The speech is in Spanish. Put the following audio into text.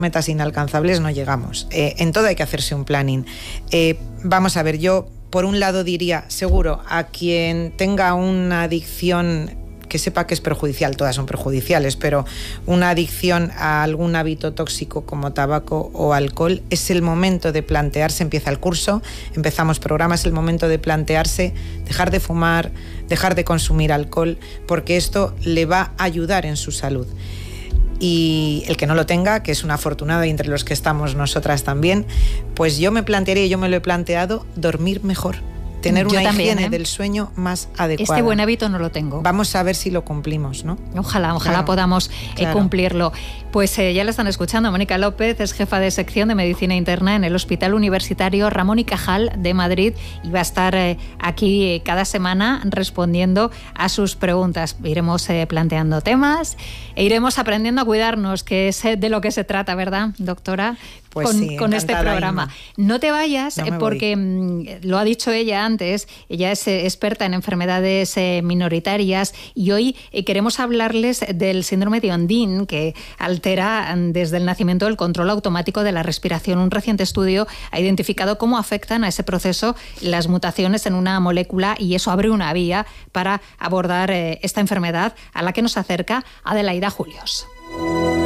metas inalcanzables no llegamos. En todo hay que hacerse un planning. Vamos a ver, yo por un lado diría, seguro, a quien tenga una adicción que sepa que es perjudicial, todas son perjudiciales, pero una adicción a algún hábito tóxico como tabaco o alcohol, es el momento de plantearse, empieza el curso, empezamos programas, es el momento de plantearse, dejar de fumar, dejar de consumir alcohol, porque esto le va a ayudar en su salud. Y el que no lo tenga, que es un afortunado y entre los que estamos nosotras también, pues yo me plantearía, yo me lo he planteado, dormir mejor. Tener una higiene del sueño más adecuada. Este buen hábito no lo tengo. Vamos a ver si lo cumplimos, ¿no? Ojalá claro, podamos cumplirlo. Pues ya la están escuchando. Mónica López es jefa de sección de Medicina Interna en el Hospital Universitario Ramón y Cajal de Madrid y va a estar aquí cada semana respondiendo a sus preguntas. Iremos planteando temas e iremos aprendiendo a cuidarnos, que es de lo que se trata, ¿verdad, doctora? Pues con este programa. No te vayas, porque lo ha dicho ella antes, ella es experta en enfermedades minoritarias y hoy queremos hablarles del síndrome de Ondine, que altera desde el nacimiento el control automático de la respiración. Un reciente estudio ha identificado cómo afectan a ese proceso las mutaciones en una molécula y eso abre una vía para abordar esta enfermedad a la que nos acerca Adelaida Julios.